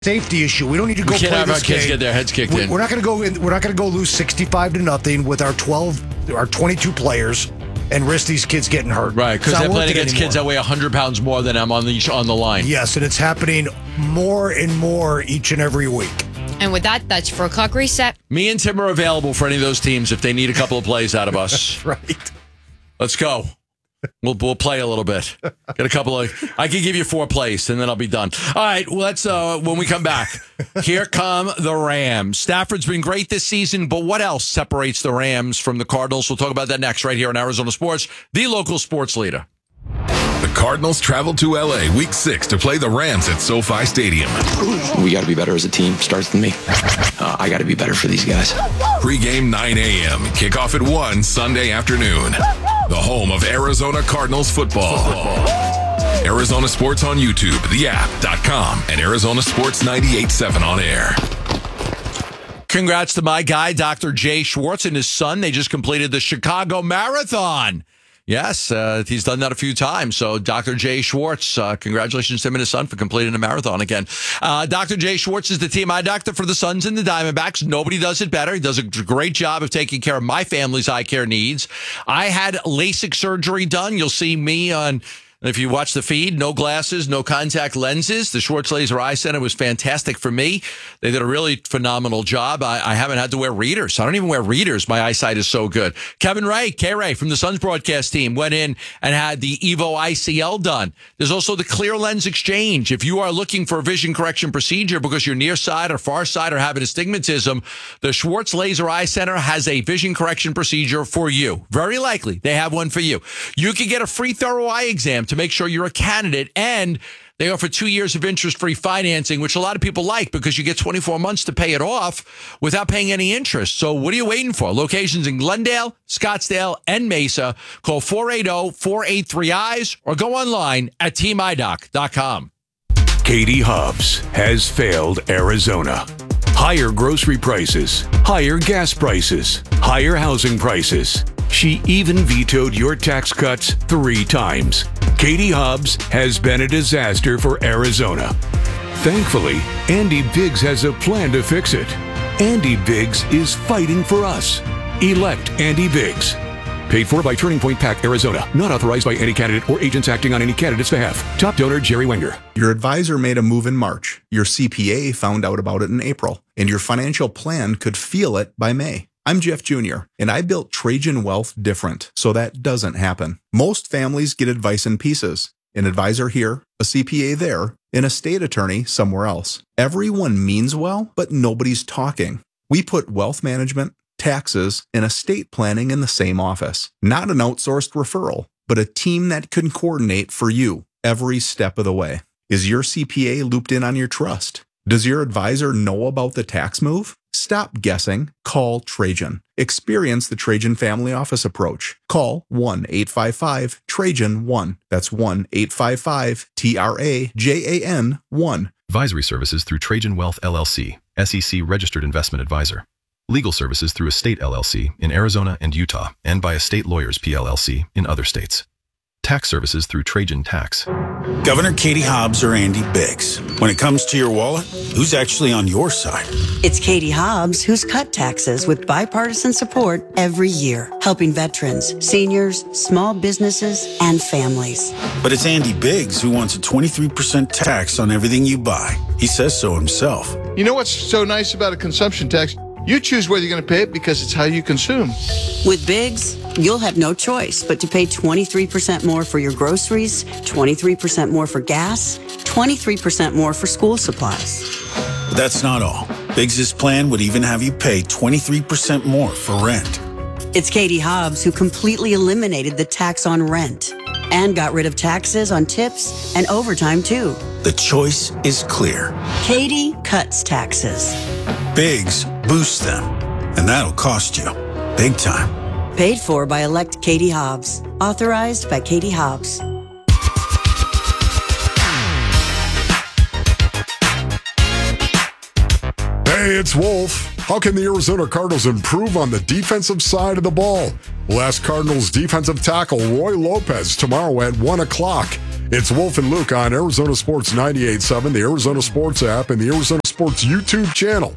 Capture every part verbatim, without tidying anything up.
Safety issue. We don't need to go we can't play have this our kids game. get their heads kicked we, in. We're not going to go in, we're not going to go lose sixty-five to nothing with our twelve, our twenty-two players and risk these kids getting hurt. Right, because It's they're not playing worth it against anymore. kids that weigh one hundred pounds more than I'm on the on the line. Yes, and it's happening more and more each and every week. And with that, that's four o'clock reset. Me and Tim are available for any of those teams if they need a couple of plays out of us. Right. Let's go. We'll we'll play a little bit. Get a couple of. I can give you four plays, and then I'll be done. All right. Well, let's. Uh, when we come back, here come the Rams. Stafford's been great this season, but what else separates the Rams from the Cardinals? We'll talk about that next, right here on Arizona Sports, the local sports leader. The Cardinals travel to L A week six to play the Rams at SoFi Stadium. We got to be better as a team. Starts with me. Uh, I got to be better for these guys. Pre-game nine a.m. Kickoff at one Sunday afternoon. The home of Arizona Cardinals football. football. Arizona Sports on YouTube, the app dot com, and Arizona Sports ninety-eight point seven on air. Congrats to my guy, Doctor Jay Schwartz, and his son. They just completed the Chicago Marathon. Yes, uh, he's done that a few times. So Doctor Jay Schwartz, uh, congratulations to him and his son for completing a marathon again. Uh, Doctor Jay Schwartz is the team eye doctor for the Suns and the Diamondbacks. Nobody does it better. He does a great job of taking care of my family's eye care needs. I had LASIK surgery done. You'll see me on... If you watch the feed, no glasses, no contact lenses. The Schwartz Laser Eye Center was fantastic for me. They did a really phenomenal job. I, I haven't had to wear readers. I don't even wear readers. My eyesight is so good. Kevin Ray, K-Ray from the Suns broadcast team went in and had the Evo I C L done. There's also the Clear Lens Exchange. If you are looking for a vision correction procedure because you're near side or far side or having astigmatism, the Schwartz Laser Eye Center has a vision correction procedure for you. Very likely they have one for you. You can get a free thorough eye exam to make sure you're a candidate, and they offer two years of interest-free financing, which a lot of people like because you get twenty-four months to pay it off without paying any interest. So what are you waiting for? Locations in Glendale, Scottsdale, and Mesa. Call four eight zero, four eight three, eyes or go online at team eye doc dot com. Katie Hobbs has failed Arizona. Higher grocery prices, higher gas prices, higher housing prices. She even vetoed your tax cuts three times. Katie Hobbs has been a disaster for Arizona. Thankfully, Andy Biggs has a plan to fix it. Andy Biggs is fighting for us. Elect Andy Biggs. Paid for by Turning Point PAC, Arizona. Not authorized by any candidate or agents acting on any candidate's behalf. Top donor, Jerry Wenger. Your advisor made a move in March. Your C P A found out about it in April. And your financial plan could feel it by May. I'm Jeff Junior, and I built Trajan Wealth different, so that doesn't happen. Most families get advice in pieces. An advisor here, a C P A there, an estate attorney somewhere else. Everyone means well, but nobody's talking. We put wealth management, taxes, and estate planning in the same office. Not an outsourced referral, but a team that can coordinate for you every step of the way. Is your C P A looped in on your trust? Does your advisor know about the tax move? Stop guessing. Call Trajan. Experience the Trajan Family Office approach. Call one eight five five Trajan one. That's one eight five five T R A J A N one. Advisory services through Trajan Wealth L L C, S E C registered investment advisor. Legal services through Estate L L C in Arizona and Utah, and by Estate Lawyers P L L C in other states. Tax services through Trajan Tax. Governor Katie Hobbs or Andy Biggs? When it comes to your wallet, who's actually on your side? It's Katie Hobbs, who's cut taxes with bipartisan support every year, helping veterans, seniors, small businesses, and families. But it's Andy Biggs who wants a twenty-three percent tax on everything you buy. He says so himself. You know what's so nice about a consumption tax? You choose whether you're going to pay it because it's how you consume. With Biggs, you'll have no choice but to pay twenty-three percent more for your groceries, twenty-three percent more for gas, twenty-three percent more for school supplies. But that's not all. Biggs' plan would even have you pay twenty-three percent more for rent. It's Katie Hobbs who completely eliminated the tax on rent and got rid of taxes on tips and overtime too. The choice is clear. Katie cuts taxes. Biggs boosts them, and that'll cost you big time. Paid for by elect Katie Hobbs. Authorized by Katie Hobbs. Hey, it's Wolf. How can the Arizona Cardinals improve on the defensive side of the ball? We'll ask Cardinals defensive tackle Roy Lopez tomorrow at one o'clock. It's Wolf and Luke on Arizona Sports ninety-eight point seven, the Arizona Sports app, and the Arizona Sports YouTube channel.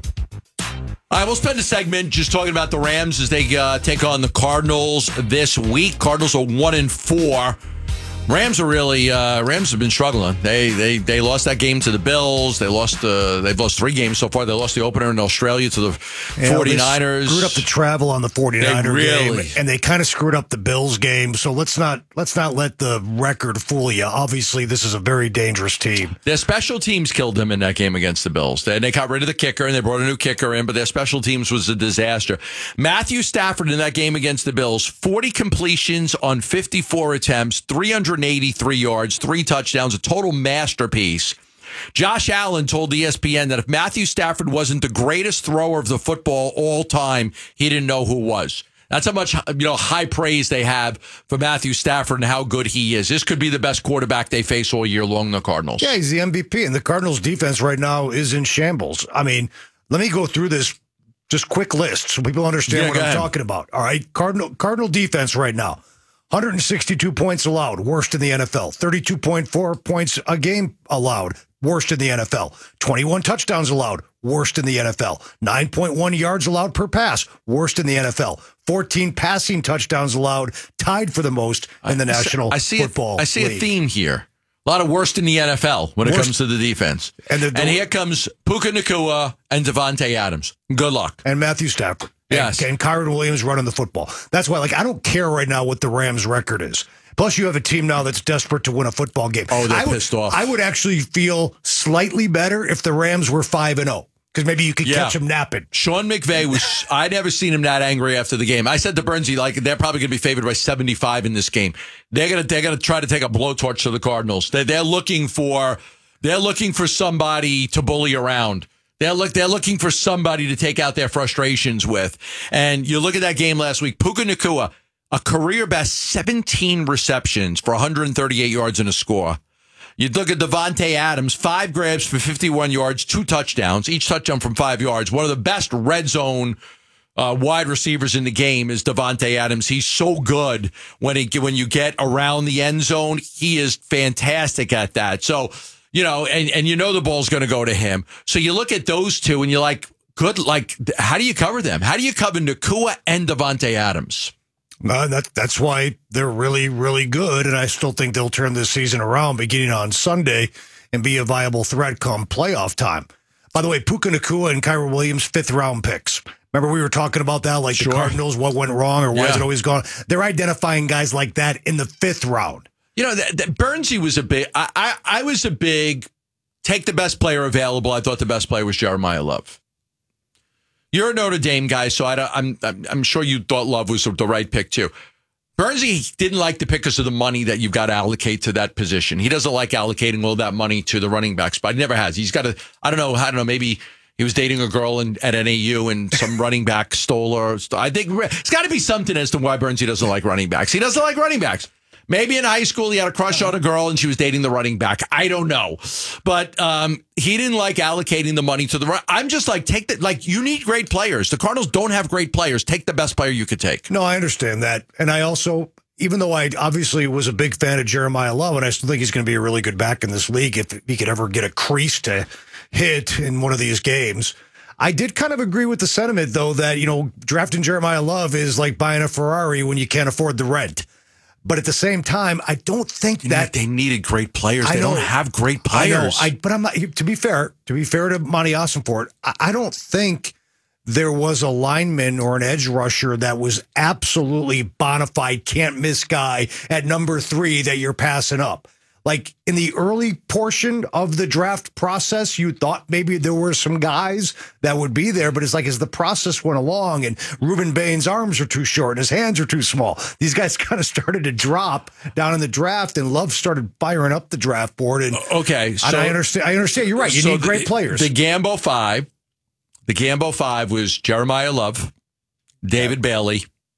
All right, we'll spend a segment just talking about the Rams as they uh, take on the Cardinals this week. Cardinals are one and four. Rams are really uh, Rams have been struggling. They they they lost that game to the Bills. They lost uh, they've lost three games so far. They lost the opener in Australia to the Yeah, 49ers. They screwed up the travel on the 49er They really- game, and they kind of screwed up the Bills game. So let's not let's not let the record fool you. Obviously, this is a very dangerous team. Their special teams killed them in that game against the Bills. They, they got rid of the kicker, and they brought a new kicker in, but their special teams was a disaster. Matthew Stafford in that game against the Bills, forty completions on fifty-four attempts, three hundred eighty-three yards, three touchdowns, a total masterpiece. Josh Allen told E S P N that if Matthew Stafford wasn't the greatest thrower of the football all time, he didn't know who was. That's how much, you know, high praise they have for Matthew Stafford and how good he is. This could be the best quarterback they face all year long, the Cardinals. Yeah, he's the M V P, and the Cardinals' defense right now is in shambles. I mean, let me go through this just quick list so people understand Yeah, what go I'm ahead. talking about. All right, Cardinal Cardinal defense right now. one hundred sixty-two points allowed, worst in the N F L. thirty-two point four points a game allowed, worst in the N F L. twenty-one touchdowns allowed, worst in the N F L. nine point one yards allowed per pass, worst in the N F L. fourteen passing touchdowns allowed, tied for the most in the I see- National I see Football a, I see League. a theme here. A lot of worst in the N F L when it Worst- comes to the defense. And the- and here comes Puka Nacua and Devontae Adams. Good luck. And Matthew Stafford. Yes. And, and Kyron Williams running the football. That's why, like, I don't care right now what the Rams' record is. Plus, you have a team now that's desperate to win a football game. Oh, they're I would, pissed off. I would actually feel slightly better if the Rams were five and oh, because maybe you could Yeah. catch them napping. Sean McVay was, I never seen him that angry after the game. I said to Bernsey, like, they're probably going to be favored by seventy-five in this game. They're going to, they're going to try to take a blowtorch to the Cardinals. They're, they're looking for, they're looking for somebody to bully around. They're look, they're looking for somebody to take out their frustrations with. And you look at that game last week, Puka Nacua, a career best seventeen receptions for one hundred thirty-eight yards and a score. You look at Devontae Adams, five grabs for fifty-one yards, two touchdowns, each touchdown from five yards. One of the best red zone uh, wide receivers in the game is Devontae Adams. He's so good when he, when you get around the end zone. He is fantastic at that. So, you know, and, and you know the ball's going to go to him. So you look at those two and you're like, good, like, how do you cover them? How do you cover Nacua and Devontae Adams? Uh, that, that's why they're really, really good, and I still think they'll turn this season around beginning on Sunday and be a viable threat come playoff time. By the way, Puka Nacua and Kyron Williams, fifth-round picks. Remember we were talking about that, like Sure. the Cardinals, what went wrong or why is Yeah. it always gone? They're identifying guys like that in the fifth round. You know, that, that Bernsey was a big, I, I, I was a big, take the best player available. I thought the best player was Jeremiah Love. You're a Notre Dame guy, so I don't, I'm, I'm I'm sure you thought Love was the right pick too. Bernsey didn't like the pick because of the money that you've got to allocate to that position. He doesn't like allocating all that money to the running back spot. He never has. He's got to, I don't know, I don't know, maybe he was dating a girl in, at N A U and some running back stole her. I think it's got to be something as to why Bernsey doesn't like running backs. He doesn't like running backs. Maybe in high school he had a crush on a girl and she was dating the running back. I don't know. But um, he didn't like allocating the money to the run. I'm just like, take that. Like, you need great players. The Cardinals don't have great players. Take the best player you could take. No, I understand that. And I also, even though I obviously was a big fan of Jeremiah Love, and I still think he's going to be a really good back in this league if he could ever get a crease to hit in one of these games. I did kind of agree with the sentiment, though, that, you know, drafting Jeremiah Love is like buying a Ferrari when you can't afford the rent. But at the same time, I don't think You that know, they needed great players. I They know. don't have great I know. players. I, but I'm not. To be fair, to be fair to Monty Ossenfort, I, I don't think there was a lineman or an edge rusher that was absolutely bona fide, can't miss guy at number three that you're passing up. Like in the early portion of the draft process, you thought maybe there were some guys that would be there, but it's like as the process went along and Reuben Bain's arms are too short and his hands are too small, these guys kind of started to drop down in the draft and Love started firing up the draft board. And okay, and so I understand. I understand. You're right. You so need great the, players. The Gambo Five, the Gambo Five was Jeremiah Love, David Bailey,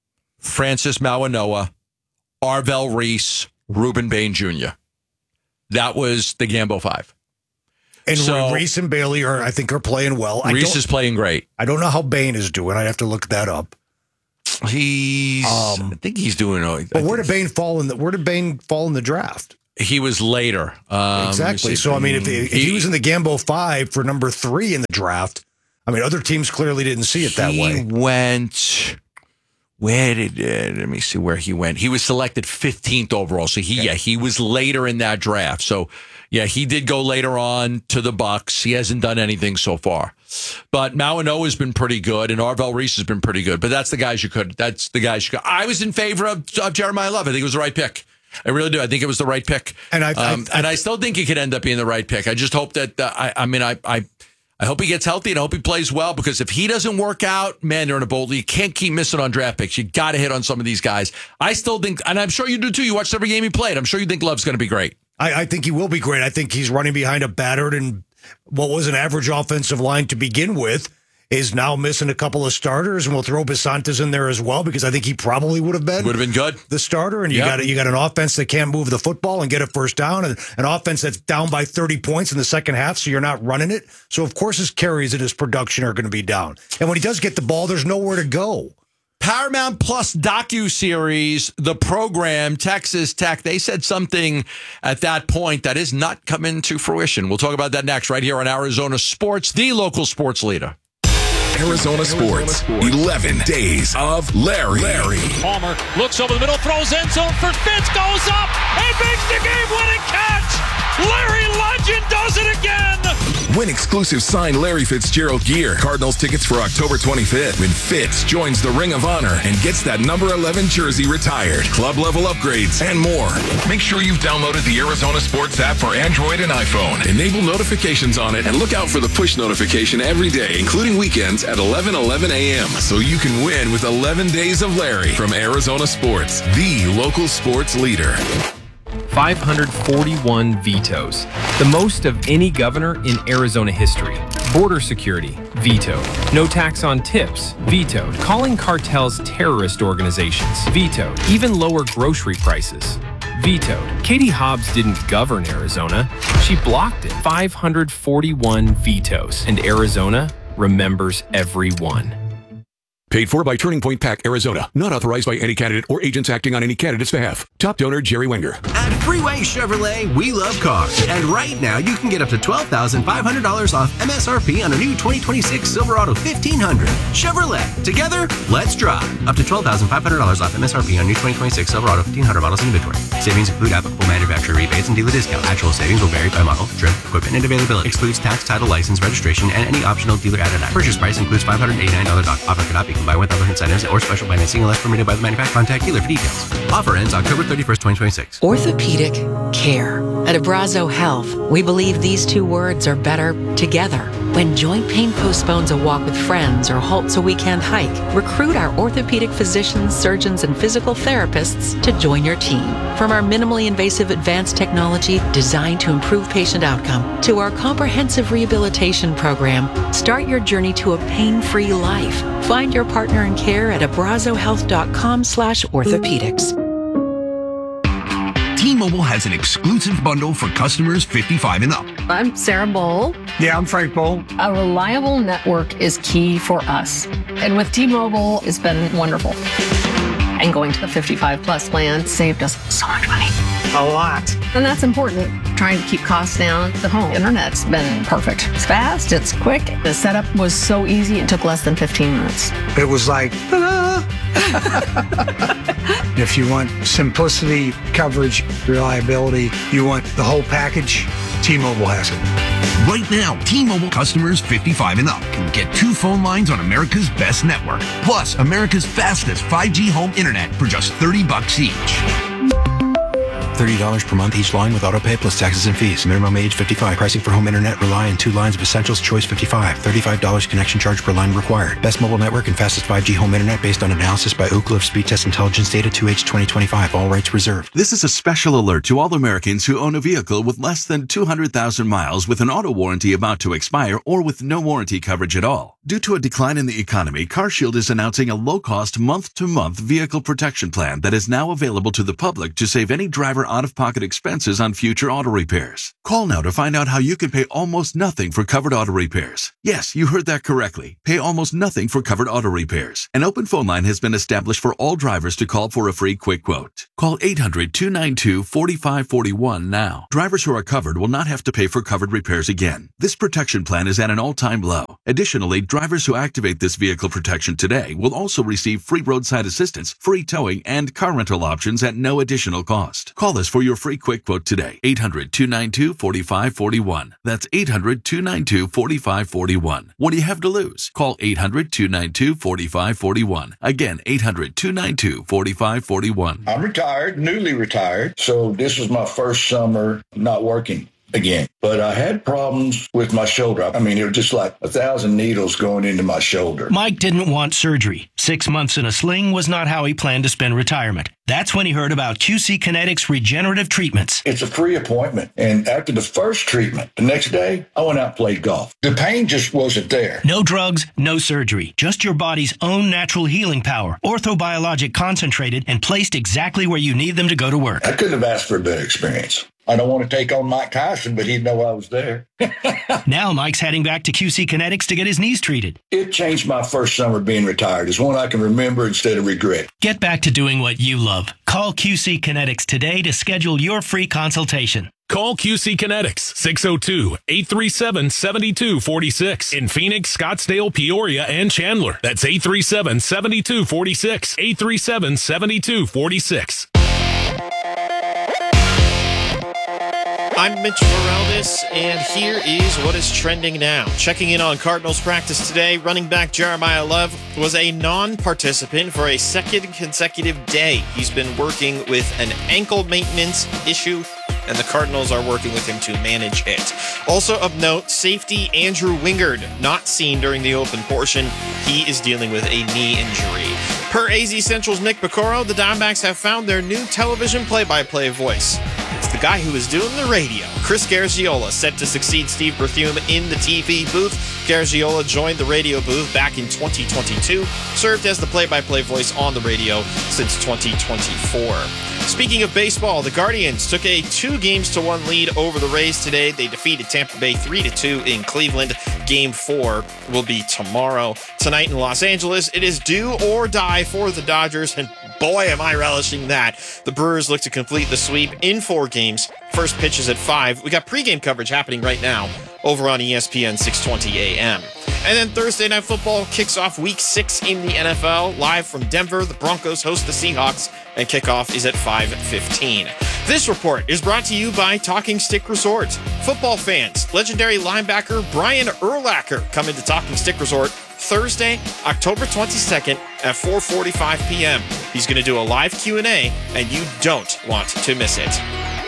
Francis Mawanoa, Arvell Reese, Reuben Bain Junior That was the Gambo Five. And so, Reese and Bailey are, I think, are playing well. I Reese don't- is playing great. I don't know how Bain is doing. I'd have to look that up. He's, Um, I think he's doing. I But where think- did Bain fall in the? Where did Bain fall in the draft? He was later. Um, exactly. So, I mean, if, if he, he was in the Gambo five for number three in the draft, I mean, other teams clearly didn't see it that way. He went... Where did uh, let me see where he went? He was selected fifteenth overall, so he okay. yeah he was later in that draft. So yeah, he did go later on to the Bucks. He hasn't done anything so far, but Mauigoa has been pretty good, and Arvell Reese has been pretty good. But that's the guys you could. That's the guys you could. I was in favor of, of Jeremiah Love. I think it was the right pick. I really do. I think it was the right pick, and I, um, I, I and I still think it could end up being the right pick. I just hope that uh, I. I mean, I. I I hope he gets healthy and I hope he plays well, because if he doesn't work out, man, they're in a bowl. You can't keep missing on draft picks. You got to hit on some of these guys. I still think, and I'm sure you do too, you watched every game he played. I'm sure you think Love's going to be great. I, I think he will be great. I think he's running behind a battered and what was an average offensive line to begin with is now missing a couple of starters, and we'll throw Basantes in there as well, because I think he probably would have been would have been good the starter. And you yep. got you got an offense that can't move the football and get a first down, and an offense that's down by thirty points in the second half, so you're not running it. So of course his carries and his production are going to be down. And when he does get the ball, there's nowhere to go. Paramount Plus docuseries, The Program, Texas Tech. They said something at that point that is not coming to fruition. We'll talk about that next, right here on Arizona Sports, the local sports leader. Arizona Sports, eleven days of Larry. Larry. Palmer looks over the middle, throws end zone for Fitz, goes up, and makes the game-winning catch. Larry Legend does it again. Win exclusive signed Larry Fitzgerald gear. Cardinals tickets for October twenty-fifth when Fitz joins the Ring of Honor and gets that number eleven jersey retired. Club level upgrades and more. Make sure you've downloaded the Arizona Sports app for Android and iPhone. Enable notifications on it and look out for the push notification every day, including weekends at eleven eleven a.m. so you can win with eleven days of Larry from Arizona Sports, the local sports leader. five hundred forty-one vetoes, the most of any governor in Arizona history. Border security, vetoed. No tax on tips, vetoed. Calling cartels terrorist organizations, vetoed. Even lower grocery prices, vetoed. Katie Hobbs didn't govern Arizona, she blocked it. five hundred forty-one vetoes, and Arizona remembers every one. Paid for by Turning Point Pack, Arizona. Not authorized by any candidate or agents acting on any candidate's behalf. Top donor, Jerry Wenger. At Freeway Chevrolet, we love cars. And right now, you can get up to twelve thousand five hundred dollars off M S R P on a new twenty twenty-six Silverado fifteen hundred. Chevrolet. Together, let's drive. Up to twelve thousand five hundred dollars off M S R P on new twenty twenty-six Silverado fifteen hundred models in inventory. Savings include applicable manufacturer rebates and dealer discount. Actual savings will vary by model, trim, equipment, and availability. Excludes tax, title, license, registration, and any optional dealer added on. Purchase price includes five hundred eighty-nine dollars doc. Offer cannot be combined with other incentives or special financing unless permitted by the manufacturer. Contact dealer for details. Offer ends October thirty-first, twenty twenty-six. Orthopedic care. At Abrazo Health, we believe these two words are better together. When joint pain postpones a walk with friends or halts a weekend hike, recruit our orthopedic physicians, surgeons, and physical therapists to join your team. From our minimally invasive advanced technology designed to improve patient outcome to our comprehensive rehabilitation program, start your journey to a pain-free life. Find your partner in care at abrazohealth.com slash orthopedics. T-Mobile has an exclusive bundle for customers fifty-five and up. I'm Sarah Bowl. Yeah, I'm Frank Bowl. A reliable network is key for us. And with T-Mobile, it's been wonderful. And going to the fifty-five plus plan saved us so much money. A lot. And that's important. Trying to keep costs down. The home internet's been perfect. It's fast, it's quick. The setup was so easy, it took less than fifteen minutes. It was like, ta-da! If you want simplicity, coverage, reliability, you want the whole package, T-Mobile has it. Right now, T-Mobile customers fifty-five and up can get two phone lines on America's best network, plus America's fastest five G home internet for just thirty bucks each. thirty dollars per month each line with autopay plus taxes and fees. Minimum age fifty-five. Pricing for home internet rely on two lines of Essentials Choice fifty-five. thirty-five dollars connection charge per line required. Best mobile network and fastest five G home internet based on analysis by Ookla of Speed Test Intelligence data two H twenty twenty-five. All rights reserved. This is a special alert to all Americans who own a vehicle with less than two hundred thousand miles with an auto warranty about to expire or with no warranty coverage at all. Due to a decline in the economy, CarShield is announcing a low-cost month-to-month vehicle protection plan that is now available to the public to save any driver cover out-of-pocket expenses on future auto repairs. Call now to find out how you can pay almost nothing for covered auto repairs. Yes, you heard that correctly. Pay almost nothing for covered auto repairs. An open phone line has been established for all drivers to call for a free quick quote. Call eight hundred, two nine two, four five four one now. Drivers who are covered will not have to pay for covered repairs again. This protection plan is at an all-time low. Additionally, drivers who activate this vehicle protection today will also receive free roadside assistance, free towing, and car rental options at no additional cost. Call us for your free quick quote today. eight hundred, two nine two, four five four one. That's eight hundred, two nine two, four five four one. What do you have to lose? Call eight hundred, two nine two, four five four one. Again, eight hundred, two nine two, four five four one. I'm retired, newly retired, so this was my first summer not working again. But I had problems with my shoulder. I mean, it was just like a thousand needles going into my shoulder. Mike didn't want surgery. Six months in a sling was not how he planned to spend retirement. That's when he heard about Q C Kinetics regenerative treatments. It's a free appointment. And after the first treatment, the next day, I went out and played golf. The pain just wasn't there. No drugs, no surgery. Just your body's own natural healing power. Orthobiologic concentrated and placed exactly where you need them to go to work. I couldn't have asked for a better experience. I don't want to take on Mike Tyson, but he'd know I was there. Now Mike's heading back to Q C Kinetics to get his knees treated. It changed my first summer being retired. It's one I can remember instead of regret. Get back to doing what you love. Call Q C Kinetics today to schedule your free consultation. Call Q C Kinetics, six oh two, eight three seven, seven two four six. In Phoenix, Scottsdale, Peoria, and Chandler. That's eight three seven, seven two four six. eight three seven, seven two four six. I'm Mitch Morales, and here is what is trending now. Checking in on Cardinals practice today, running back Jeremiah Love was a non-participant for a second consecutive day. He's been working with an ankle maintenance issue, and the Cardinals are working with him to manage it. Also of note, safety Andrew Wingard, not seen during the open portion. He is dealing with a knee injury. Per A Z Central's Nick Piccoro, the Diamondbacks have found their new television play-by-play voice. It's the guy who is doing the radio. Chris Garagiola, set to succeed Steve Berthume in the T V booth. Garagiola joined the radio booth back in twenty twenty-two, served as the play-by-play voice on the radio since twenty twenty-four. Speaking of baseball, the Guardians took a two games to one lead over the Rays today. They defeated Tampa Bay three to two in Cleveland. Game four will be tomorrow. Tonight in Los Angeles, it is do or die for the Dodgers, and boy, am I relishing that. The Brewers look to complete the sweep in four games. First pitch is at five. We got pregame coverage happening right now over on E S P N six twenty A M. And then Thursday Night Football kicks off week six in the N F L. Live from Denver, the Broncos host the Seahawks, and kickoff is at five fifteen. This report is brought to you by Talking Stick Resort. Football fans, legendary linebacker Brian Urlacher coming to Talking Stick Resort Thursday, October twenty-second at four forty-five p.m. He's going to do a live Q and A, and you don't want to miss it.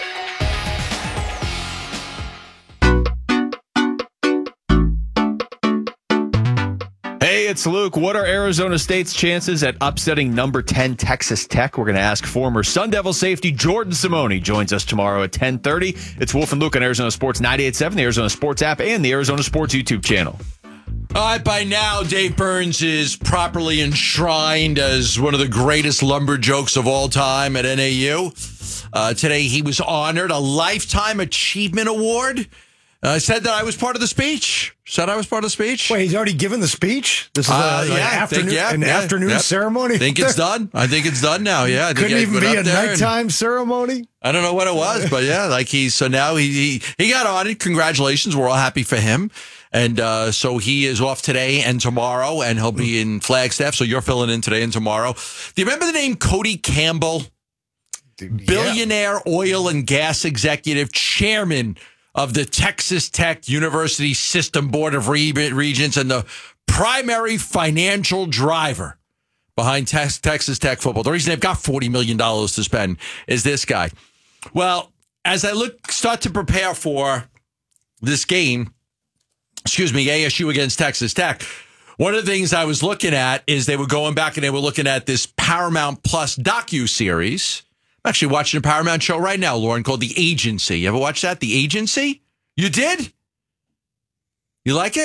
Hey, it's Luke. What are Arizona State's chances at upsetting number ten Texas Tech? We're going to ask former Sun Devil safety Jordan Simone. Joins us tomorrow at ten thirty. It's Wolf and Luke on Arizona Sports ninety-eight point seven, the Arizona Sports app, and the Arizona Sports YouTube channel. All right, by now, Dave Burns is properly enshrined as one of the greatest lumber jokes of all time at N A U. Uh, today, he was honored a Lifetime Achievement Award. I uh, said that I was part of the speech. Said I was part of the speech. Wait, he's already given the speech? This is a, uh, like yeah, afternoon, think, yeah, an yeah, think, yeah. ceremony? I think it's done. I think it's done now, yeah. I think Couldn't even be a nighttime and, ceremony? I don't know what it was, but yeah, like he, so now he, he, he got honored. Congratulations. We're all happy for him. And uh, so he is off today and tomorrow, and he'll be in Flagstaff. So you're filling in today and tomorrow. Do you remember the name Cody Campbell? Dude, Billionaire yeah. oil and gas executive, chairman of the Texas Tech University System Board of Regents, and the primary financial driver behind te- Texas Tech football. The reason they've got forty million dollars to spend is this guy. Well, as I look, start to prepare for this game, excuse me, A S U against Texas Tech, one of the things I was looking at is they were going back and they were looking at this Paramount Plus docu-series. I'm actually watching a Paramount show right now, Lauren, called The Agency. You ever watch that? The Agency? You did? You like it?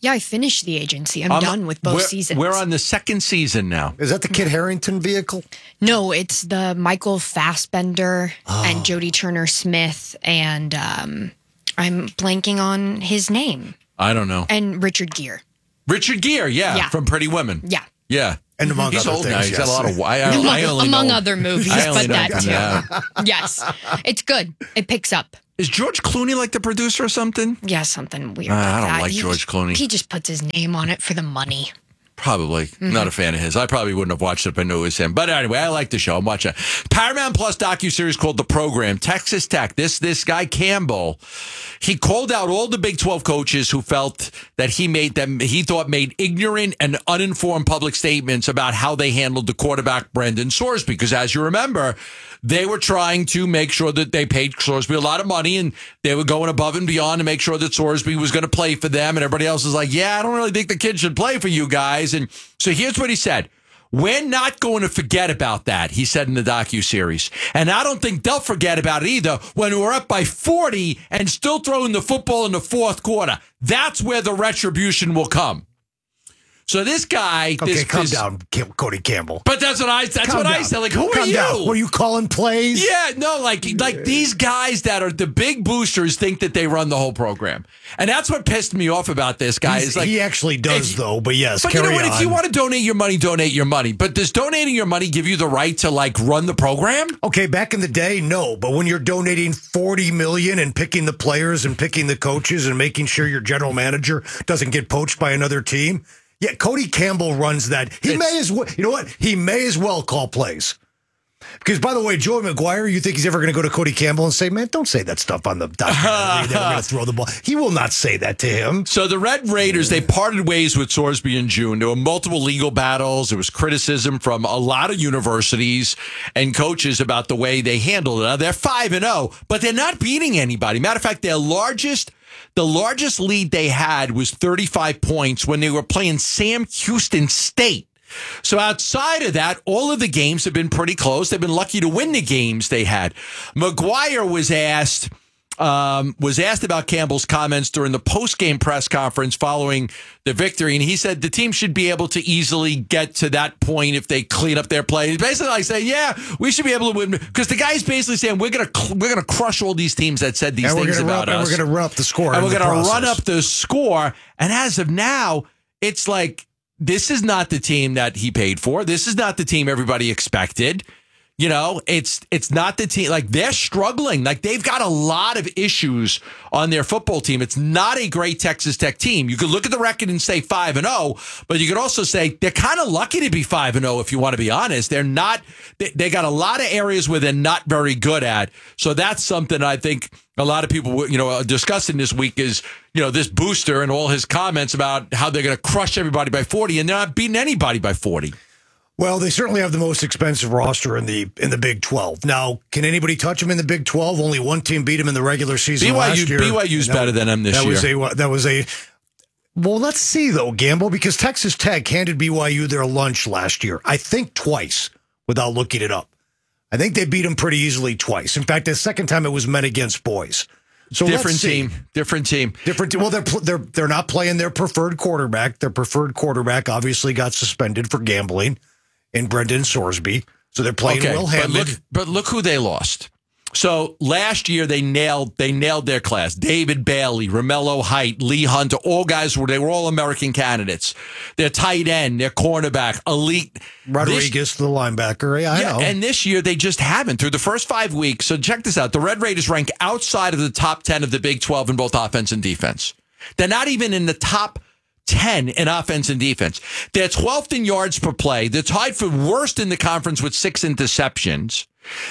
Yeah, I finished the agency. I'm Um, done with both we're, seasons. We're on the second season now. Is that the Kit Harington vehicle? No, it's the Michael Fassbender Oh. and Jodie Turner-Smith, and um, I'm blanking on his name. I don't know. And Richard Gere. Richard Gere, yeah, Yeah. from Pretty Women. Yeah. Yeah. And among He's other old things, now. He's got a yes. lot of. I, I, among I only among know, other movies, I only but know- that too. yeah. Yes, it's good. It picks up. Is George Clooney like the producer or something? Yeah, something weird. Uh, like I don't that. like He- George Clooney. He just puts his name on it for the money. Probably. Mm-hmm. Not a fan of his. I probably wouldn't have watched it if I knew it was him. But anyway, I like the show. I'm watching it. Paramount Plus docuseries called The Program. Texas Tech. This this guy Campbell, he called out all the Big twelve coaches who felt that he made them, he thought made ignorant and uninformed public statements about how they handled the quarterback Brendan Sorsby. Because as you remember, they were trying to make sure that they paid Sorsby a lot of money, and they were going above and beyond to make sure that Sorsby was going to play for them. And everybody else was like, yeah, I don't really think the kid should play for you guys. And so here's what he said. We're not going to forget about that, he said in the docuseries. And I don't think they'll forget about it either when we're up by forty and still throwing the football in the fourth quarter. That's where the retribution will come. So this guy... Okay, this, calm this, down, Cam- Cody Campbell. But that's what I that's Calm what I down. said. Like, who are Calm you? down. Were you calling plays? Yeah, no, like like these guys that are the big boosters think that they run the whole program. And that's what pissed me off about this guy. He's- Is like he actually does, if- though, but yes, But you carry know what? on. If you want to donate your money, donate your money. But does donating your money give you the right to like run the program? Okay, back in the day, no. But when you're donating forty million dollars and picking the players and picking the coaches and making sure your general manager doesn't get poached by another team, yeah, Cody Campbell runs that. He may as well, you know what? He may as well call plays. Because, by the way, Joey McGuire, you think he's ever going to go to Cody Campbell and say, man, don't say that stuff on the documentary. They were going to throw the ball. He will not say that to him. So the Red Raiders, they parted ways with Sorsby in June. There were multiple legal battles. There was criticism from a lot of universities and coaches about the way they handled it. Now, they're five and oh, but they're not beating anybody. Matter of fact, their largest... The largest lead they had was thirty-five points when they were playing Sam Houston State. So outside of that, all of the games have been pretty close. They've been lucky to win the games they had. McGuire was asked um, was asked about Campbell's comments during the post-game press conference following the victory, and he said the team should be able to easily get to that point if they clean up their play. He's basically like saying, "Yeah, we should be able to win," because the guy's basically saying we're gonna we're gonna crush all these teams that said these And we're things gonna about run, us. And we're going to run up the score. And in we're the going to process. run up the score. And as of now, it's like, this is not the team that he paid for. This is not the team everybody expected. You know, it's it's not the team. Like, they're struggling. Like, they've got a lot of issues on their football team. It's not a great Texas Tech team. You could look at the record and say five and oh, but you could also say they're kind of lucky to be five and oh if you want to be honest. They're not, they, they got a lot of areas where they're not very good at. So that's something I think a lot of people, you know, are discussing this week is, you know, this booster and all his comments about how they're going to crush everybody by forty, and they're not beating anybody by forty. Well, they certainly have the most expensive roster in the in the Big twelve. Now, can anybody touch them in the Big twelve? Only one team beat them in the regular season B Y U, last year. B Y U's That- better than them this that year. Was a, that was a. Well, let's see though, Gamble, because Texas Tech handed B Y U their lunch last year. I think twice, without looking it up. I think they beat them pretty easily twice. In fact, the second time it was men against boys. So different let's see. team, different team, different. Well, they're they're they're not playing their preferred quarterback. Their preferred quarterback obviously got suspended for gambling in Brendan Sorsby. So they're playing okay, Will but Hammond. look, but look who they lost. So last year they nailed they nailed their class. David Bailey, Romello Height, Lee Hunter, all guys were they were all American candidates. Their tight end, their cornerback, elite. Rodriguez, This- the linebacker. Yeah, I yeah, know. and this year they just haven't through the first five weeks. So check this out: the Red Raiders rank outside of the top ten of the Big twelve in both offense and defense. They're not even in the top ten in offense and defense. They're twelfth in yards per play. They're tied for worst in the conference with six interceptions.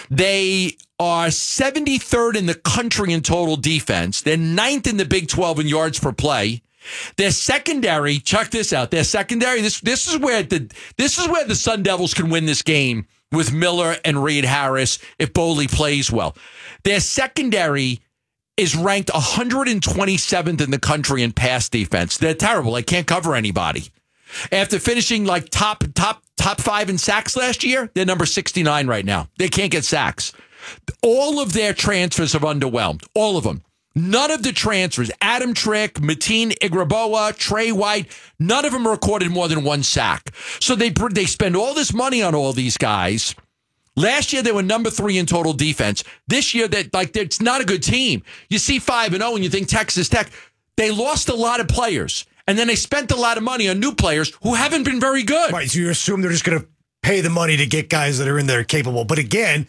They are seventy-third in the country in total defense. They're ninth in the Big twelve in yards per play. Their secondary, check this out. Their secondary, this this is where the this is where the Sun Devils can win this game with Miller and Reed Harris if Boley plays well. Their secondary is ranked one hundred twenty-seventh in the country in pass defense. They're terrible. They can't cover anybody. After finishing like top top top five in sacks last year, they're number sixty-nine right now. They can't get sacks. All of their transfers have underwhelmed. All of them. None of the transfers, Adam Trick, Mateen Igraboa, Trey White, none of them recorded more than one sack. So they they spend all this money on all these guys. Last year, they were number three in total defense. This year, that like it's not a good team. You see five and oh, and you think Texas Tech, they lost a lot of players. And then they spent a lot of money on new players who haven't been very good. Right, so you assume they're just going to pay the money to get guys that are in there capable. But again,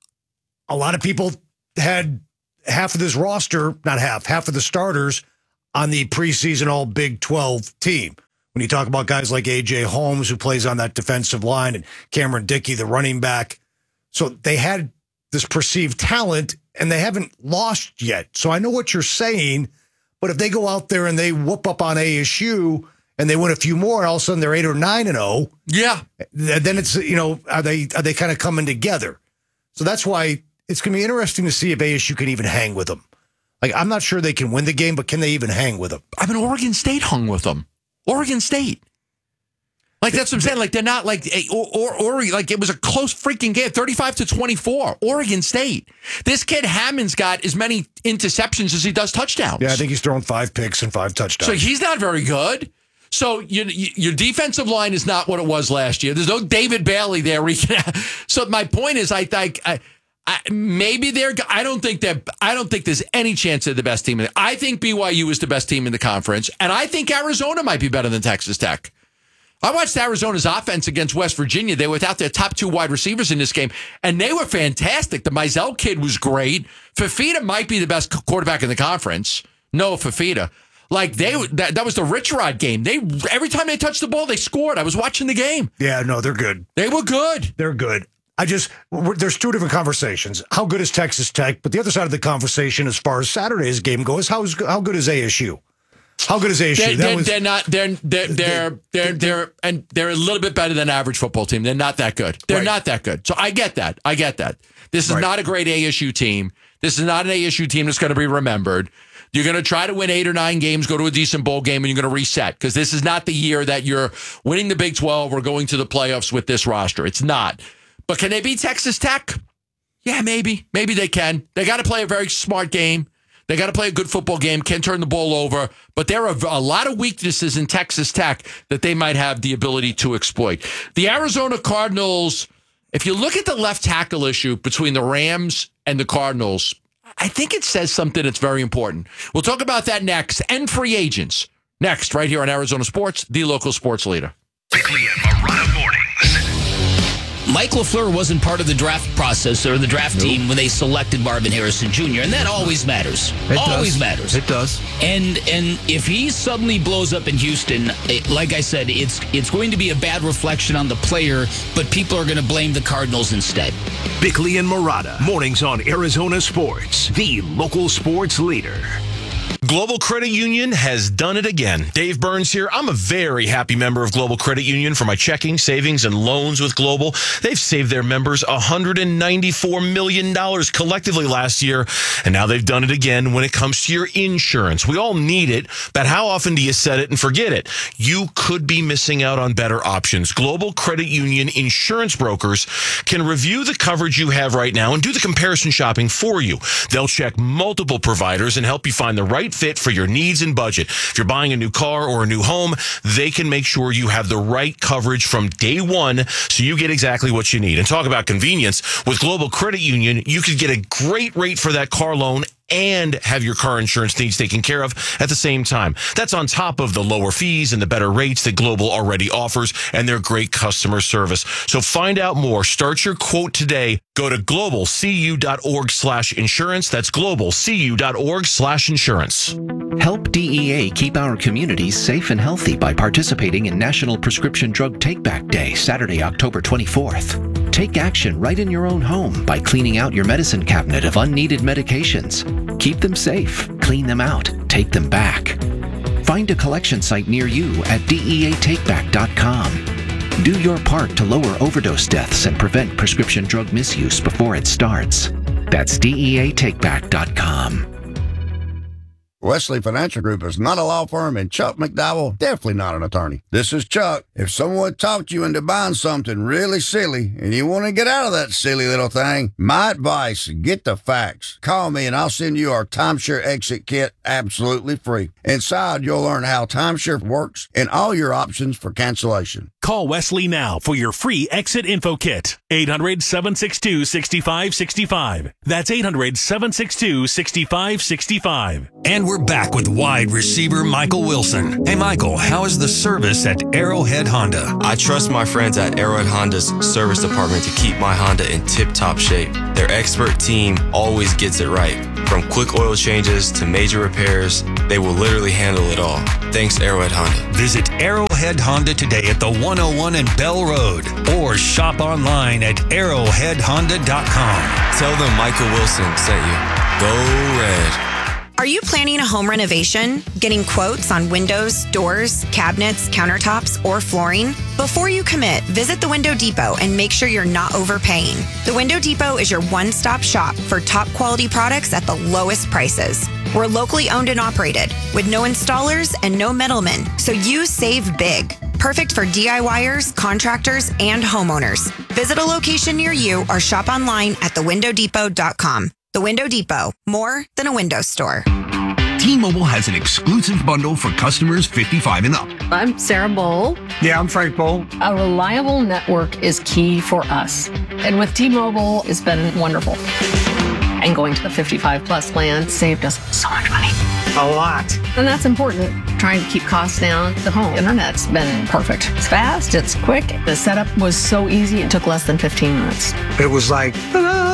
a lot of people had half of this roster, not half, half of the starters on the preseason all Big twelve team. When you talk about guys like A J Holmes, who plays on that defensive line, and Cameron Dickey, the running back. So they had this perceived talent, and they haven't lost yet. So I know what you're saying, but if they go out there and they whoop up on A S U and they win a few more, and all of a sudden they're eight or nine and oh, yeah, then it's, you know, are they are they kind of coming together? So that's why it's going to be interesting to see if A S U can even hang with them. Like, I'm not sure they can win the game, but can they even hang with them? I mean, Oregon State hung with them. Oregon State. Like, that's what I'm saying. Like, they're not like, or, or, or like, it was a close freaking game, thirty-five to twenty-four. Oregon State. This kid Hammond's got as many interceptions as he does touchdowns. Yeah, I think he's thrown five picks and five touchdowns. So he's not very good. So you, you, your defensive line is not what it was last year. There's no David Bailey there. Where you can, so my point is, I think I, I, maybe they're. I don't think that. I don't think there's any chance they're the best team. I think B Y U is the best team in the conference, and I think Arizona might be better than Texas Tech. I watched Arizona's offense against West Virginia. They were without their top two wide receivers in this game, and they were fantastic. The Mizell kid was great. Fafita might be the best quarterback in the conference. Noah Fafita. Like, they that, that was the Rich Rod game. They every time they touched the ball, they scored. I was watching the game. Yeah, no, they're good. They were good. They're good. I just, there's two different conversations. How good is Texas Tech? But the other side of the conversation, as far as Saturday's game goes, how, is, how good is A S U? How good is A S U? They're, that they're, was, they're not. They're they're they're they're they're and they're a little bit better than average football team. They're not that good. They're Right. not that good. So I get that. I get that. This is Right. not a great A S U team. This is not an A S U team that's going to be remembered. You're going to try to win eight or nine games, go to a decent bowl game, and you're going to reset, because this is not the year that you're winning the Big twelve or going to the playoffs with this roster. It's not. But can they beat Texas Tech? Yeah, maybe. Maybe they can. They got to play a very smart game. They got to play a good football game, can't turn the ball over. But there are a lot of weaknesses in Texas Tech that they might have the ability to exploit. The Arizona Cardinals, if you look at the left tackle issue between the Rams and the Cardinals, I think it says something that's very important. We'll talk about that next, and free agents. Next, right here on Arizona Sports, the local sports leader. Quickly and Morana mornings. Mike LaFleur wasn't part of the draft process or the draft Nope. team when they selected Marvin Harrison Junior, and that always matters. It always does. matters. It does. And and if he suddenly blows up in Houston, it, like I said, it's it's going to be a bad reflection on the player, but people are going to blame the Cardinals instead. Bickley and Morana mornings on Arizona Sports, the local sports leader. Global Credit Union has done it again. Dave Burns here. I'm a very happy member of Global Credit Union for my checking, savings, and loans with Global. They've saved their members one hundred ninety-four million dollars collectively last year, and now they've done it again when it comes to your insurance. We all need it, but how often do you set it and forget it? You could be missing out on better options. Global Credit Union insurance brokers can review the coverage you have right now and do the comparison shopping for you. They'll check multiple providers and help you find the right fit for your needs and budget. If you're buying a new car or a new home, they can make sure you have the right coverage from day one so you get exactly what you need. And talk about convenience. With Global Credit Union, you could get a great rate for that car loan and have your car insurance needs taken care of at the same time. That's on top of the lower fees and the better rates that Global already offers and their great customer service. So find out more. Start your quote today. Go to globalcu.org slash insurance. That's globalcu.org slash insurance. Help D E A keep our communities safe and healthy by participating in National Prescription Drug Take-Back Day, Saturday, October twenty-fourth. Take action right in your own home by cleaning out your medicine cabinet of unneeded medications. Keep them safe, clean them out, take them back. Find a collection site near you at D E A take back dot com. Do your part to lower overdose deaths and prevent prescription drug misuse before it starts. That's D E A take back dot com. Wesley Financial Group is not a law firm, and Chuck McDowell definitely not an attorney. This is Chuck. If someone talked you into buying something really silly and you want to get out of that silly little thing, my advice, get the facts. Call me and I'll send you our timeshare exit kit absolutely free. Inside, you'll learn how timeshare works and all your options for cancellation. Call Wesley now for your free exit info kit. eight hundred, seven six two, six five six five. That's eight hundred, seven six two, six five six five. And we're back with wide receiver Michael Wilson. Hey, Michael, how is the service at Arrowhead Honda? I trust my friends at Arrowhead Honda's service department to keep my Honda in tip-top shape. Their expert team always gets it right. From quick oil changes to major repairs, they will literally handle it all. Thanks, Arrowhead Honda. Visit Arrowhead Honda today at the one oh one and Bell Road or shop online at arrowhead honda dot com. Tell them Michael Wilson sent you. Go Red. Are you planning a home renovation? Getting quotes on windows, doors, cabinets, countertops, or flooring? Before you commit, visit the Window Depot and make sure you're not overpaying. The Window Depot is your one-stop shop for top quality products at the lowest prices. We're locally owned and operated with no installers and no middlemen, so you save big. Perfect for DIYers, contractors, and homeowners. Visit a location near you or shop online at the window depot dot com. The Window Depot, more than a window store. T-Mobile has an exclusive bundle for customers fifty-five and up. I'm Sarah Bowl. Yeah, I'm Frank Bowl. A reliable network is key for us. And with T-Mobile, it's been wonderful. And going to the fifty-five plus plan saved us so much money. A lot. And that's important. Trying to keep costs down. The home internet's been perfect. It's fast, it's quick. The setup was so easy, it took less than fifteen minutes. It was like, ta-da!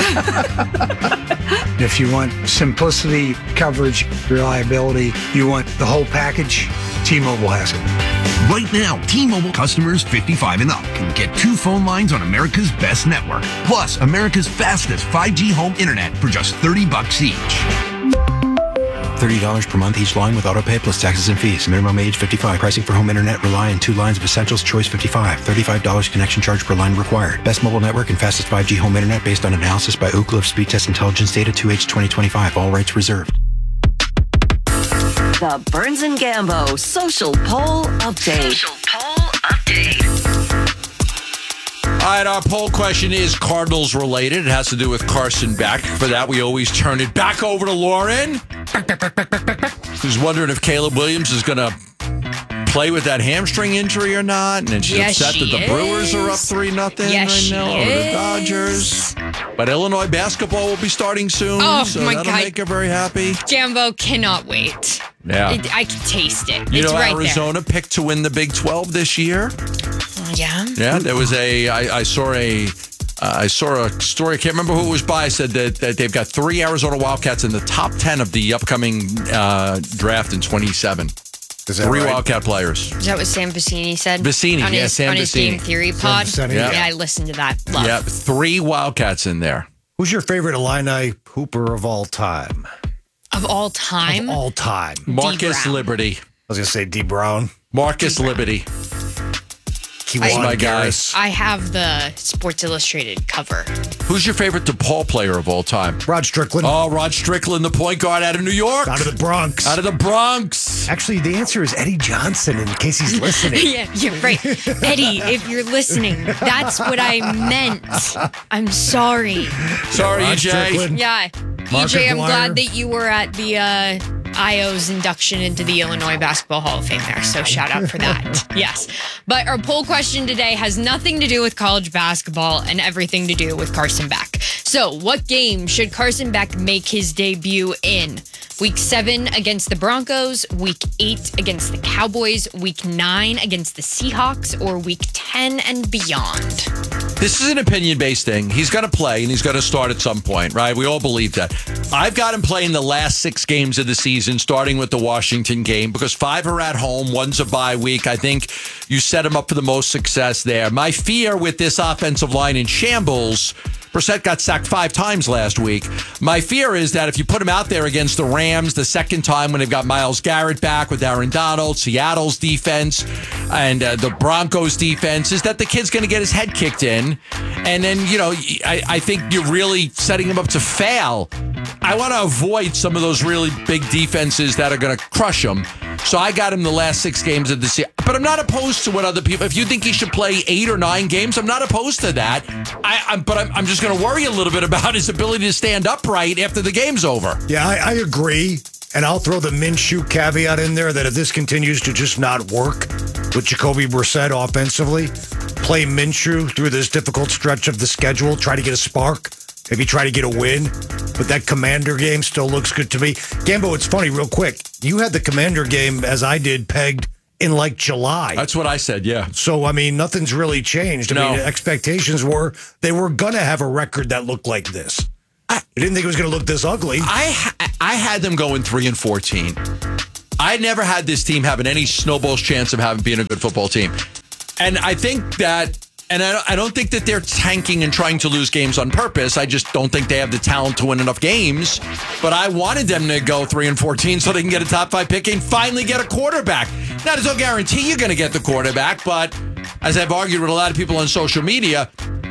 If you want simplicity, coverage, reliability, you want the whole package, T-Mobile has it. Right now, T-Mobile customers fifty-five and up can get two phone lines on America's best network, plus America's fastest five G home internet for just thirty bucks each. thirty dollars per month each line with autopay plus taxes and fees. Minimum age fifty-five. Pricing for home internet rely on two lines of essentials. Choice fifty-five. thirty-five dollars connection charge per line required. Best mobile network and fastest five G home internet based on analysis by Ookla of Speed Test Intelligence Data two H twenty twenty-five. All rights reserved. The Burns and Gambo Social Poll Update. Social Poll Update. All right, our poll question is Cardinals related. It has to do with Carson Beck. For that, we always turn it back over to Lauren, who's wondering if Caleb Williams is going to play with that hamstring injury or not. And then she's Yes, upset she that the is. Brewers are up three nothing Yes, right she now over the is. Dodgers. But Illinois basketball will be starting soon, Oh, so my that'll God. make her very happy. Jambo cannot wait. Yeah. It, I can taste it. You it's know, right Arizona picked to win the Big twelve this year. there. Yeah. Yeah, there was a. I, I saw a. Uh, I saw a story. I can't remember who it was by. Said that, that they've got three Arizona Wildcats in the top ten of the upcoming uh, draft in twenty-seven. Three right? Wildcat players. Is that what Sam Vecini said? Vecini, on yeah, his, Sam on his Vecini. Game Theory Sam pod. Vecini, yeah. yeah. I listened to that. Love. Yeah, three Wildcats in there. Who's your favorite Illini hooper of all time? Of all time. Of all time. Marcus Brown. Liberty. I was going to say D. Brown. Marcus Liberty. He He's was my guys. I have the Sports Illustrated cover. Who's your favorite DePaul player of all time? Rod Strickland. Oh, Rod Strickland, the point guard out of New York. Out of the Bronx. Out of the Bronx. Actually, the answer is Eddie Johnson, in case he's listening. yeah, you're right. Eddie, if you're listening, that's what I meant. I'm sorry. Sorry, Rod E J. Strickland. Yeah. Mark E J, I'm Aguirre. glad that you were at the uh, I O's induction into the Illinois Basketball Hall of Fame there. So shout out for that. Yes. But our poll question today has nothing to do with college basketball and everything to do with Carson Beck. So what game should Carson Beck make his debut in? Week seven against the Broncos, week eight against the Cowboys, week nine against the Seahawks, or week ten and beyond? This is an opinion-based thing. He's going to play, and he's going to start at some point, right? We all believe that. I've got him playing the last six games of the season, starting with the Washington game, because five are at home, one's a bye week. I think you set him up for the most success there. My fear with this offensive line in shambles, Brissett got sacked five times last week. My fear is that if you put him out there against the Rams the second time when they've got Myles Garrett back with Aaron Donald, Seattle's defense, and uh, the Broncos defense, is that the kid's going to get his head kicked in. And then, you know, I, I think you're really setting him up to fail. I, I want to avoid some of those really big defenses that are going to crush him. So I got him the last six games of the season. But I'm not opposed to what other people. If you think he should play eight or nine games, I'm not opposed to that. I, I'm, but I'm, I'm just going to worry a little bit about his ability to stand upright after the game's over. Yeah, I, I agree. And I'll throw the Minshew caveat in there that if this continues to just not work with Jacoby Brissett offensively, play Minshew through this difficult stretch of the schedule, try to get a spark, maybe try to get a win. But that Commander game still looks good to me. Gambo, it's funny, real quick. You had the Commander game, as I did, pegged in like July. That's what I said, yeah. So, I mean, nothing's really changed. I No. mean, expectations were they were going to have a record that looked like this. I didn't think it was going to look this ugly. I ha- I had them going three and fourteen. I never had this team having any snowball's chance of having being a good football team, and I think that, and I don't, I don't think that they're tanking and trying to lose games on purpose. I just don't think they have the talent to win enough games. But I wanted them to go three and fourteen so they can get a top five pick and finally get a quarterback. Now, there's no guarantee you're going to get the quarterback, but as I've argued with a lot of people on social media,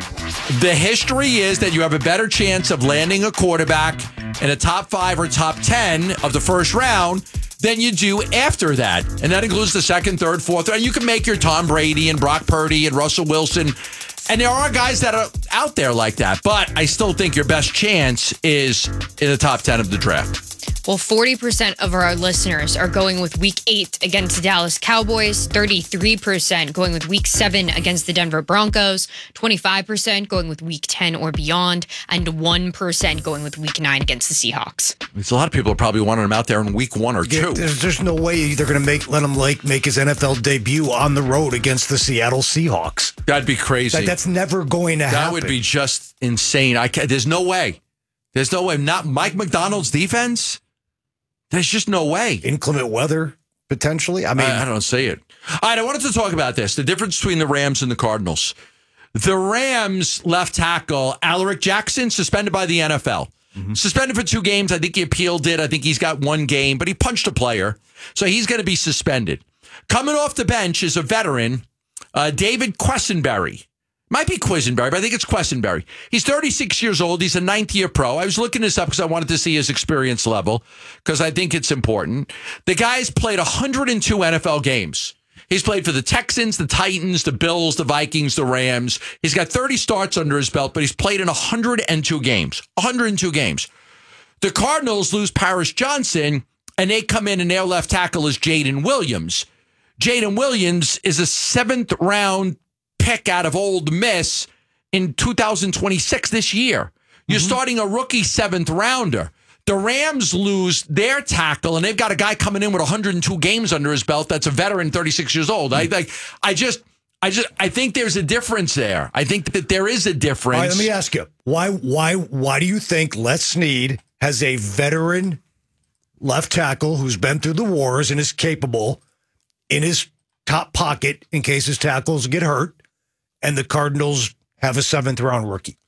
the history is that you have a better chance of landing a quarterback in a top five or top ten of the first round than you do after that. And that includes the second, third, fourth. And you can make your Tom Brady and Brock Purdy and Russell Wilson. And there are guys that are out there like that. But I still think your best chance is in the top ten of the draft. Well, forty percent of our listeners are going with week eight against the Dallas Cowboys, thirty-three percent going with week seven against the Denver Broncos, twenty-five percent going with week ten or beyond, and one percent going with week nine against the Seahawks. There's a lot of people are probably wanting him out there in week one or two. There's, there's no way they're going to make let him like make his N F L debut on the road against the Seattle Seahawks. That'd be crazy. That, that's never going to happen. That would be just insane. I can't, there's no way. There's no way. Not Mike McDonald's defense. There's just no way. Inclement weather, potentially. I mean, I, I don't see it. All right, I wanted to talk about this, the difference between the Rams and the Cardinals. The Rams left tackle, Alaric Jackson, suspended by the N F L. Mm-hmm. Suspended for two games. I think he appealed it. I think he's got one game, but he punched a player. So he's going to be suspended. Coming off the bench is a veteran, uh, David Quessenberry. Might be Quisenberry, but I think it's Quessenberry. He's thirty-six years old. He's a ninth year pro. I was looking this up because I wanted to see his experience level because I think it's important. The guy's played one hundred two N F L games. He's played for the Texans, the Titans, the Bills, the Vikings, the Rams. He's got thirty starts under his belt, but he's played in one hundred two games. one hundred two games. The Cardinals lose Paris Johnson, and they come in and their left tackle is Jaden Williams. Jaden Williams is a seventh round pick out of Ole Miss in two thousand twenty-six this year. You're mm-hmm. starting a rookie seventh rounder. The Rams lose their tackle, and they've got a guy coming in with one hundred two games under his belt. That's a veteran, thirty-six years old. Mm-hmm. I like. I just, I just, I think there's a difference there. I think that there is a difference. All right, let me ask you why, why, why do you think Les Snead has a veteran left tackle who's been through the wars and is capable in his top pocket in case his tackles get hurt? And the Cardinals have a seventh round rookie.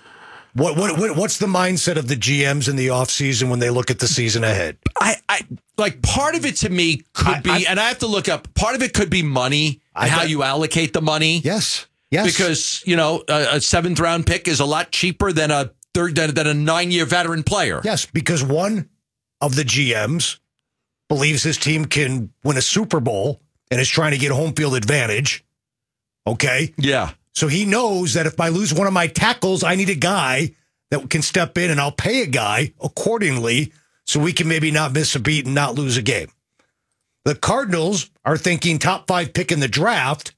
What what, what what's the mindset of the G Ms in the offseason when they look at the season ahead? I, I like part of it to me could I, be, I, and I have to look up. Part of it could be money and how you allocate the money. Yes, yes. Because you know a, a seventh round pick is a lot cheaper than a third than, than a nine year veteran player. Yes, because one of the G Ms believes his team can win a Super Bowl and is trying to get home field advantage. Okay? Yeah. So he knows that if I lose one of my tackles, I need a guy that can step in, and I'll pay a guy accordingly so we can maybe not miss a beat and not lose a game. The Cardinals are thinking top five pick in the draft.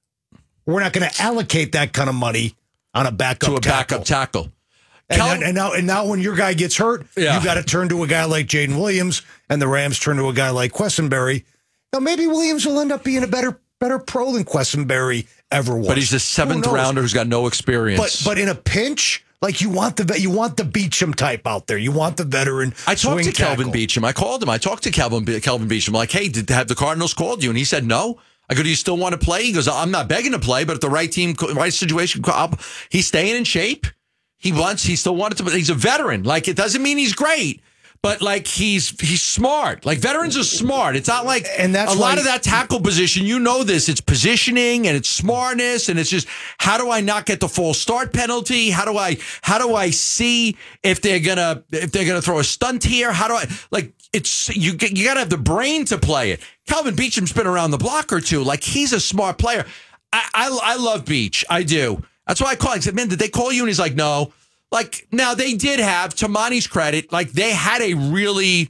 We're not going to allocate that kind of money on a backup to a tackle. backup tackle. And, Cal- and now, and now when your guy gets hurt, yeah. you got to turn to a guy like Jaden Williams, and the Rams turn to a guy like Quessenberry. Now maybe Williams will end up being a better better pro than Quessenberry ever was. But he's a seventh rounder who's got no experience. But but in a pinch, like you want the you want the Beecham type out there. You want the veteran. I talked to tackle. Kelvin Beecham. I called him. I talked to Kelvin Kelvin Beecham. Like, hey, did have the Cardinals called you? And he said no. I go, do you still want to play? He goes, I'm not begging to play, but if the right team, right situation, I'll, he's staying in shape. He wants. He still wanted to. He's a veteran. Like, it doesn't mean he's great. but like he's he's smart. Like veterans are smart. It's not like and that's a lot why- of that tackle position. You know this. It's positioning and it's smartness and it's just how do I not get the false start penalty? How do I how do I see if they're gonna if they're gonna throw a stunt here? How do I like it's you you gotta have the brain to play it. Calvin Beecham's been around the block or two. Like he's a smart player. I I, I love Beach. I do. That's why I call him. I said, man, did they call you? And he's like, no. Like, now they did have, to Monty's credit, like they had a really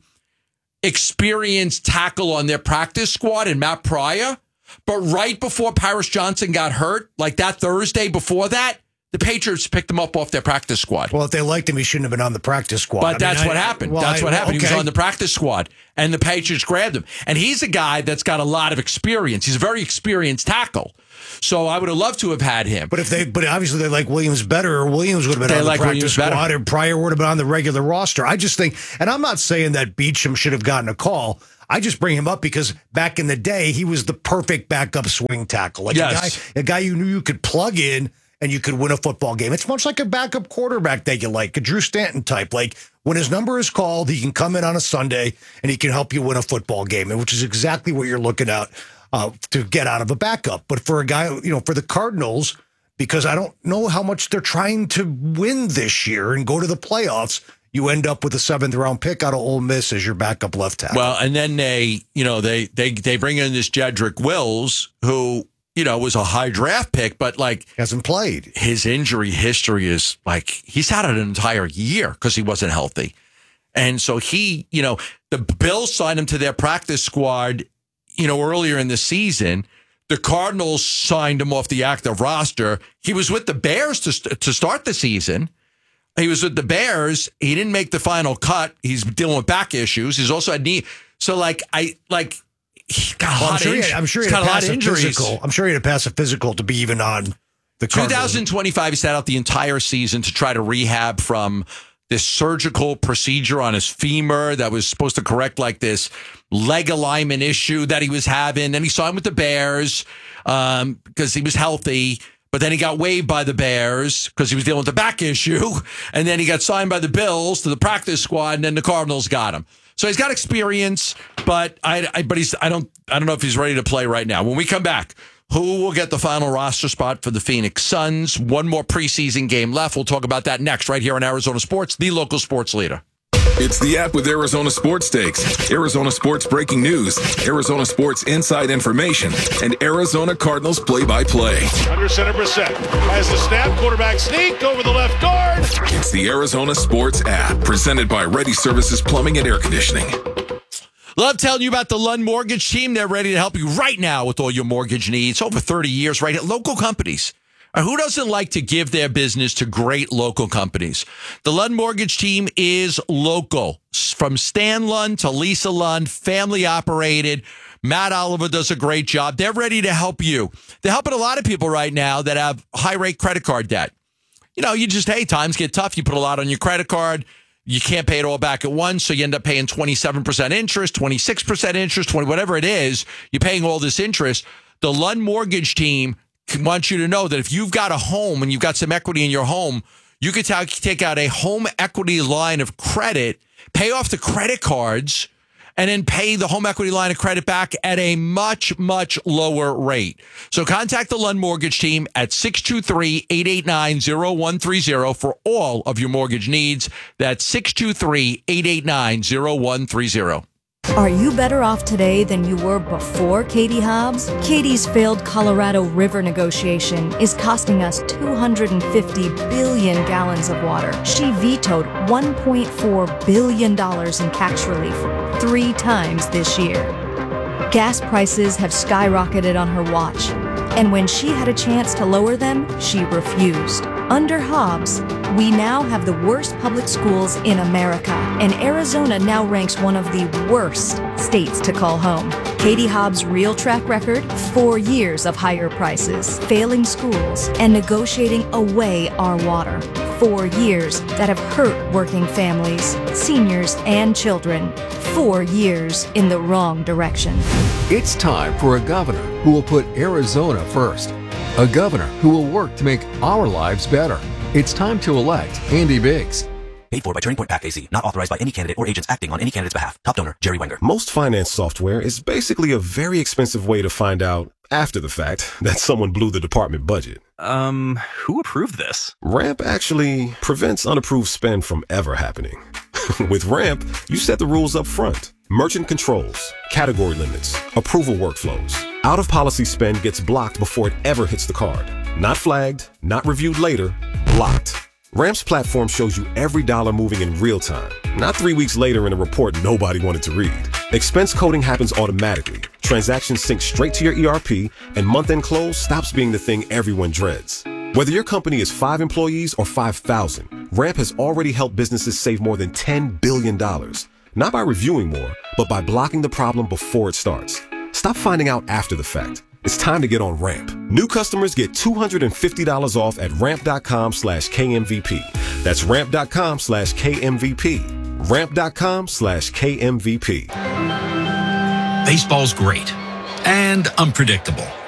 experienced tackle on their practice squad in Matt Pryor. But right before Paris Johnson got hurt, like that Thursday before that, the Patriots picked him up off their practice squad. Well, if they liked him, he shouldn't have been on the practice squad. But I mean, that's I- what happened. well, that's I- what happened. He was okay. on the practice squad, and the Patriots grabbed him. And he's a guy that's got a lot of experience. He's a very experienced tackle. So I would have loved to have had him. But if they, but obviously they like Williams better, or Williams would have been They on the like practice Williams better. squad, and Pryor would have been on the regular roster. I just think, and I'm not saying that Beecham should have gotten a call. I just bring him up because back in the day, he was the perfect backup swing tackle, like Yes. a guy, a guy you knew you could plug in and you could win a football game. It's much like a backup quarterback that you like, a Drew Stanton type. Like when his number is called, he can come in on a Sunday and he can help you win a football game, and which is exactly what you're looking at. Uh, to get out of a backup. But for a guy, you know, for the Cardinals, because I don't know how much they're trying to win this year and go to the playoffs, you end up with a seventh round pick out of Ole Miss as your backup left tackle. Well, and then they, you know, they they they bring in this Jedrick Wills, who, you know, was a high draft pick, but like hasn't played. His injury history is like he's had an entire year because he wasn't healthy. And so he, you know, the Bills signed him to their practice squad, you know, earlier in the season. The Cardinals signed him off the active roster. He was with the Bears to st- to start the season. He was with the Bears. He didn't make the final cut. He's dealing with back issues. He's also had knee. So, like, I like. He got a Well, lot I'm sure, of he inj- had, I'm sure he he's had got to a lot pass of a injuries. physical. I'm sure he had to pass a physical to be even on the Cardinals. twenty twenty-five, he sat out the entire season to try to rehab from this surgical procedure on his femur that was supposed to correct like this leg alignment issue that he was having. And he signed with the Bears um, because he was healthy. But then he got waived by the Bears because he was dealing with the back issue. And then he got signed by the Bills to the practice squad, and then the Cardinals got him. So he's got experience, but I, I but he's I don't I don't know if he's ready to play right now. When we come back, who will get the final roster spot for the Phoenix Suns? One more preseason game left. We'll talk about that next right here on Arizona Sports, the local sports leader. It's the app with Arizona Sports Stakes, Arizona Sports breaking news, Arizona Sports inside information, and Arizona Cardinals play-by-play. Under center, Brissett has the snap, quarterback sneak over the left guard. It's the Arizona Sports app, presented by Ready Services Plumbing and Air Conditioning. Love telling you about the Lund Mortgage Team. They're ready to help you right now with all your mortgage needs. Over thirty years, right at local companies. Uh, Who doesn't like to give their business to great local companies? The Lund Mortgage Team is local. S- From Stan Lund to Lisa Lund, family operated. Matt Oliver does a great job. They're ready to help you. They're helping a lot of people right now that have high rate credit card debt. You know, you just, hey, times get tough. You put a lot on your credit card. You can't pay it all back at once, so you end up paying twenty-seven percent interest, twenty-six percent interest, twenty whatever it is. You're paying all this interest. The Lund Mortgage Team wants you to know that if you've got a home and you've got some equity in your home, you could ta- take out a home equity line of credit, pay off the credit cards, and then pay the home equity line of credit back at a much, much lower rate. So contact the Lund Mortgage Team at six two three, eight eight nine, zero one three zero for all of your mortgage needs. That's six two three, eight eight nine, zero one three zero. Are you better off today than you were before Katie Hobbs? Katie's failed Colorado River negotiation is costing us two hundred fifty billion gallons of water. She vetoed one point four billion dollars in tax relief three times this year. Gas prices have skyrocketed on her watch, and when she had a chance to lower them, she refused. Under Hobbs, we now have the worst public schools in America, and Arizona now ranks one of the worst states to call home. Katie Hobbs' real track record? Four years of higher prices, failing schools, and negotiating away our water. Four years that have hurt working families, seniors, and children. Four years in the wrong direction. It's time for a governor who will put Arizona first. A governor who will work to make our lives better. It's time to elect Andy Biggs. Paid for by Turning Point Pack A C. Not authorized by any candidate or agents acting on any candidate's behalf. Top donor, Jerry Wenger. Most finance software is basically a very expensive way to find out, after the fact, that someone blew the department budget. Um, who approved this? Ramp actually prevents unapproved spend from ever happening. With Ramp, you set the rules up front. Merchant controls, category limits, approval workflows. Out-of-policy spend gets blocked before it ever hits the card. Not flagged, not reviewed later, blocked. Ramp's platform shows you every dollar moving in real time, not three weeks later in a report nobody wanted to read. Expense coding happens automatically. Transactions sync straight to your E R P, and month-end close stops being the thing everyone dreads. Whether your company is five employees or five thousand, Ramp has already helped businesses save more than ten billion dollars. Not by reviewing more, but by blocking the problem before it starts. Stop finding out after the fact. It's time to get on Ramp. New customers get two hundred fifty dollars off at ramp.com slash KMVP. That's ramp.com slash KMVP. Ramp.com slash KMVP. Baseball's great and unpredictable.